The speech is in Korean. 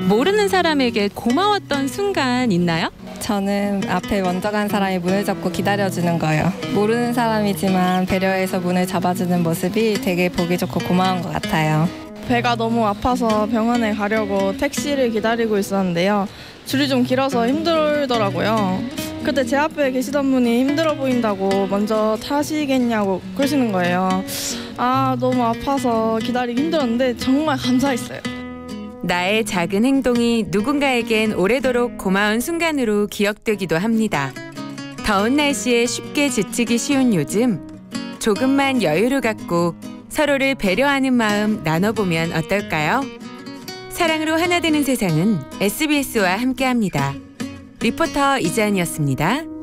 모르는 사람에게 고마웠던 순간 있나요? 저는 앞에 먼저 간 사람이 문을 잡고 기다려주는 거예요. 모르는 사람이지만 배려해서 문을 잡아주는 모습이 되게 보기 좋고 고마운 것 같아요. 배가 너무 아파서 병원에 가려고 택시를 기다리고 있었는데요. 줄이 좀 길어서 힘들더라고요. 그때 제 앞에 계시던 분이 힘들어 보인다고 먼저 타시겠냐고 그러시는 거예요. 아, 너무 아파서 기다리기 힘들었는데 정말 감사했어요. 나의 작은 행동이 누군가에겐 오래도록 고마운 순간으로 기억되기도 합니다. 더운 날씨에 쉽게 지치기 쉬운 요즘, 조금만 여유를 갖고 서로를 배려하는 마음 나눠보면 어떨까요? 사랑으로 하나 되는 세상은 SBS와 함께합니다. 리포터 이지안이었습니다.